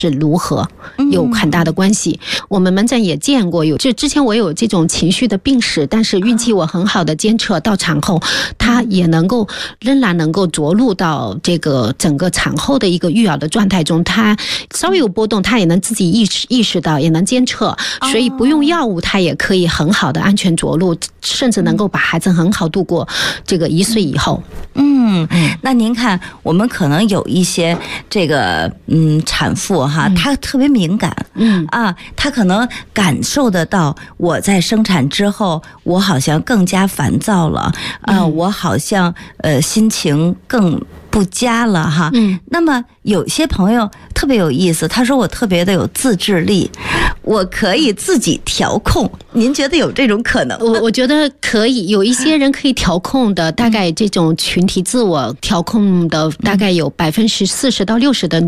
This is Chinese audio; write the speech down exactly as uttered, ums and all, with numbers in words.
是如何有很大的关系。我们门诊也见过有，就之前我有这种情绪的病史，但是运气我很好的监测到产后，它也能够仍然能够着陆到这个整个产后的一个育儿的状态中，它稍微有波动，它也能自己意识意识到，也能监测，所以不用药物，它也可以很好的安全着陆，甚至能够把孩子很好度过这个一岁以后。 嗯，那您看，我们可能有一些这个嗯产妇哈，她特别敏感，嗯啊，她可能感受得到我在生产之后，我好像更加烦躁了，啊、呃，我好像呃心情更不佳了哈。嗯，那么有些朋友特别有意思，他说我特别的有自制力，我可以自己调控。您觉得有这种可能吗？ 我我觉得可以，有一些人可以调控的，大概这种群体自我调控的，大概有百分之四十到六十的